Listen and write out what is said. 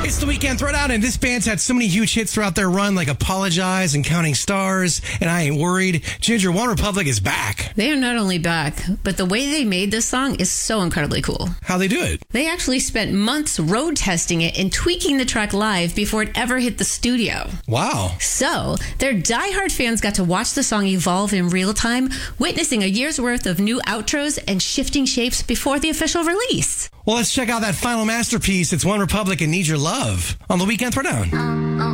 It's the Weekend Throwdown, and this band's had so many huge hits throughout their run, like Apologize and Counting Stars, and I Ain't Worried. Ginger, One Republic is back. They are not only back, but the way they made this song is so incredibly cool. How they do it? They actually spent months road testing it and tweaking the track live before it ever hit the studio. Wow. So, their diehard fans got to watch the song evolve in real time, witnessing a year's worth of new outros and shifting shapes before the official release. Well, let's check out that final masterpiece. It's One Republic and Need Your Love on the Weekend Throwdown.